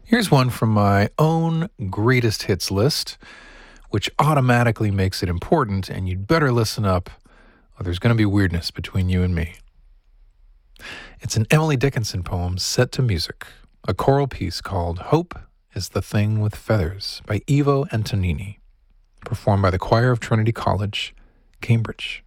Here's one from my own greatest hits list, which automatically makes it important, and you'd better listen up, or there's going to be weirdness between you and me. It's an Emily Dickinson poem set to music, a choral piece called Hope is the Thing with Feathers by Ivo Antonini, performed by the choir of Trinity College, Cambridge.